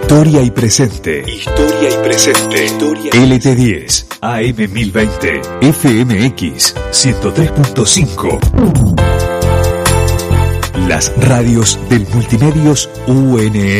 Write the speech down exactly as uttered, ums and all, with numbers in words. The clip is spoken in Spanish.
Historia y presente. Historia y presente. Historia y L T diez, A M mil veinte, F M X ciento tres punto cinco. Las radios del Multimedios U N